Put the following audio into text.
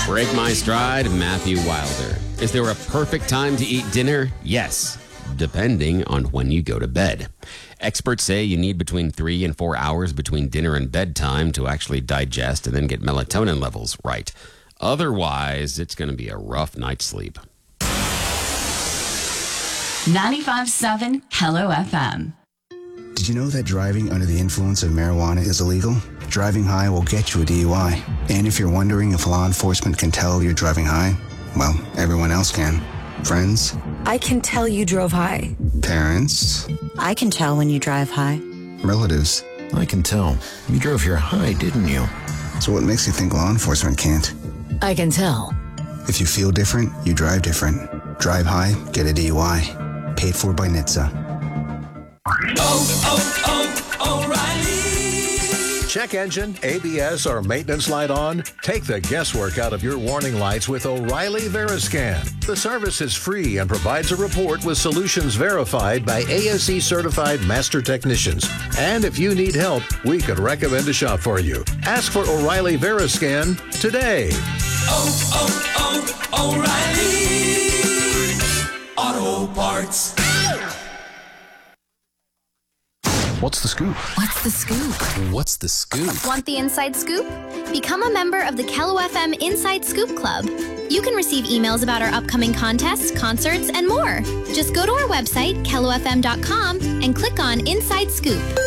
Break my stride, Matthew Wilder. Is there a perfect time to eat dinner? Yes, depending on when you go to bed. Experts say you need between 3 and 4 hours between dinner and bedtime to actually digest and then get melatonin levels right. Otherwise, it's going to be a rough night's sleep. 95.7 Hello FM. Did you know that driving under the influence of marijuana is illegal? Driving high will get you a DUI. And if you're wondering if law enforcement can tell you're driving high, well, everyone else can. Friends? I can tell you drove high. Parents? I can tell when you drive high. Relatives? I can tell. You drove here high, didn't you? So what makes you think law enforcement can't? I can tell. If you feel different, you drive different. Drive high, get a DUI. Paid for by NHTSA. O'Reilly. Check engine, ABS, or maintenance light on? Take the guesswork out of your warning lights with O'Reilly Veriscan. The service is free and provides a report with solutions verified by ASE certified master technicians. And if you need help, we could recommend a shop for you. Ask for O'Reilly Veriscan today. O'Reilly Auto Parts. What's the scoop? What's the scoop? What's the scoop? Want the inside scoop? Become a member of the Kello FM Inside Scoop Club. You can receive emails about our upcoming contests, concerts, and more. Just go to our website, kellofm.com, and click on Inside Scoop.